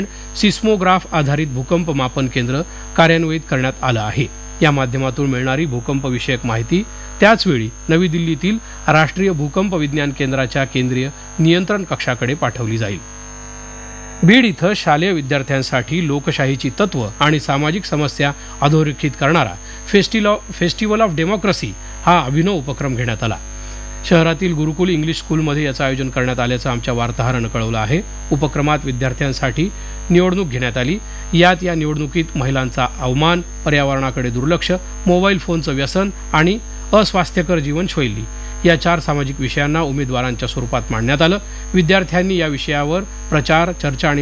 Seismograph आधारित भूकंप मापन केंद्र कार्यान्वित करण्यात आलं आहे. या माध्यमातून मिळणारी भूकंप विषयक माहिती त्याचवेळी नवी दिल्लीतील राष्ट्रीय भूकंप विज्ञान केंद्राच्या केंद्रीय नियंत्रण कक्षाकडे पाठवली जाईल. बीड इथं शालेय विद्यार्थ्यांसाठी लोकशाहीची तत्व आणि सामाजिक समस्या अधोरेखित करणारा फेस्टिव्हल ऑफ डेमोक्रेसी हा अभिनव उपक्रम घेण्यात आला. शहरातील गुरुकुल इंग्लिश स्कूलमध्ये याचं आयोजन करण्यात आल्याचं आमच्या वार्ताहरानं कळवलं आहे. उपक्रमात विद्यार्थ्यांसाठी निवडणूक घेण्यात आली. यात या निवडणुकीत महिलांचा अवमान, पर्यावरणाकडे दुर्लक्ष, मोबाईल फोनचं व्यसन आणि अस्वास्थ्यकर जीवनशैली या 4 सामाजिक विषयांना उमेदवारांच्या स्वरूपात मांडण्यात आलं. विद्यार्थ्यांनी या विषयावर प्रचार, चर्चा आणि